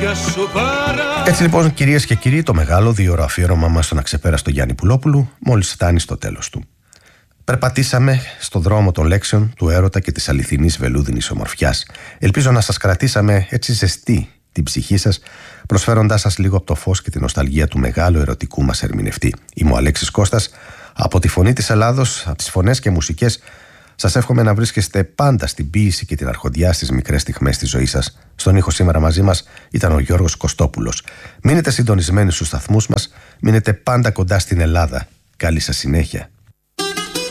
Έτσι λοιπόν, κυρίες και κύριοι, το μεγάλο 2ωρο αφιέρωμα μας στον αξεπέραστο Γιάννη Πουλόπουλου μόλις φτάνει στο τέλος του. Περπατήσαμε στο δρόμο των λέξεων, του έρωτα και της αληθινής βελούδινης ομορφιάς. Ελπίζω να σας κρατήσαμε έτσι ζεστή την ψυχή σας, προσφέροντάς σας λίγο από το φως και την νοσταλγία του μεγάλου ερωτικού μας ερμηνευτή. Είμαι ο Αλέξης Κώστας, από τη Φωνή της Ελλάδος, από τις φωνές και μουσικές. Σας εύχομαι να βρίσκεστε πάντα στην ποίηση και την αρχοντιά στις μικρές στιγμές της ζωής σας. Στον ήχο σήμερα μαζί μας ήταν ο Γιώργος Κωστόπουλος. Μείνετε συντονισμένοι στους σταθμούς μας, μείνετε πάντα κοντά στην Ελλάδα. Καλή σας συνέχεια.